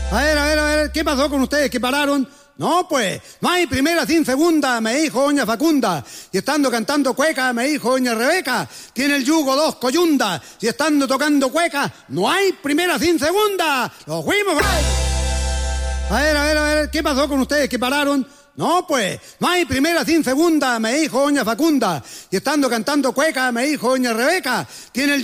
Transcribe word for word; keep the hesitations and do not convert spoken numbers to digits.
A ver, a ver, a ver, ¿qué pasó con ustedes que pararon? No, pues, no hay primera sin segunda, me dijo doña Facunda. Y estando cantando cueca, me dijo doña Rebeca, tiene el yugo dos coyundas. Y estando tocando cueca, no hay primera sin segunda. ¡Los fuimos! A ver, a ver, a ver, ¿qué pasó con ustedes que pararon? No, pues, no hay primera sin segunda, me dijo doña Facunda. Y estando cantando cueca, me dijo doña Rebeca, tiene el